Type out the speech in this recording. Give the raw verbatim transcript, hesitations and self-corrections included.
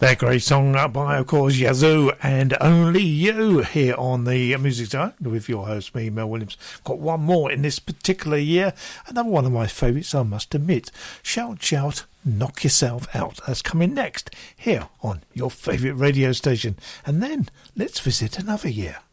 That great song by, of course, Yazoo and Only You here on the Music Zone with your host, me, Mel Williams. Got one more in this particular year. Another one of my favourites, I must admit. Shout, shout, knock yourself out. That's coming next here on your favourite radio station. And then let's visit another year.